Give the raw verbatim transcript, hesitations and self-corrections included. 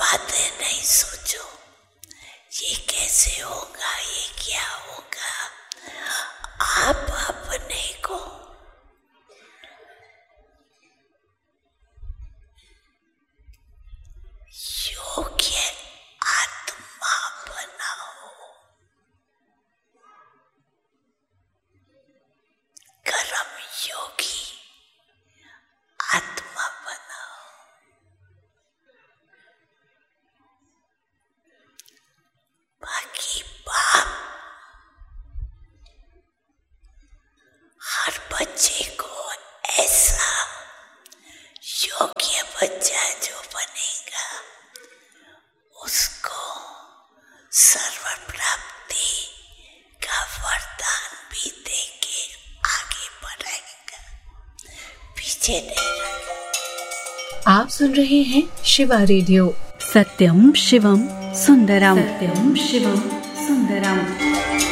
बातें नहीं सोचो, ये कैसे होगा, ये क्या होगा। आप अपने को योग्य आत्मा बनाओ, कर्म योगी आत्मा बनाओ। बाकी बाप हर बच्चे को ऐसा योग्य बच्चा जो बनेगा उसको सर्व प्राप्ति का वरदान भी देके आगे बढ़ाएगा, पीछे नहीं रखेगा। आप सुन रहे हैं शिवा रेडियो। सत्यम शिवम सुंदरम। सत्यम शिवम सुंदरम।